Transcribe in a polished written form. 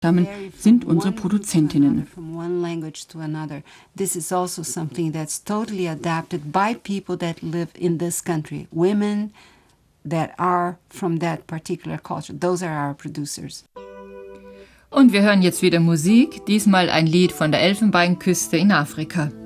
sind unsere Produzentinnen. This is also something that's totally adapted by people that live in this country. Women that are from that particular culture. Those are our producers. Und wir hören jetzt wieder Musik, diesmal ein Lied von der Elfenbeinküste in Afrika.